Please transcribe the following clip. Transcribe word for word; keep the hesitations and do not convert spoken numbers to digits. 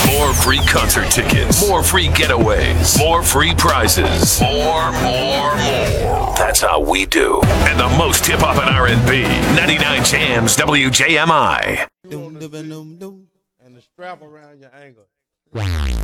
More free concert tickets. More free getaways. More free prizes. More, more, more. That's how we do. And the most hip-hop and R and B. ninety-nine Jams W J M I. And the strap around your ankle.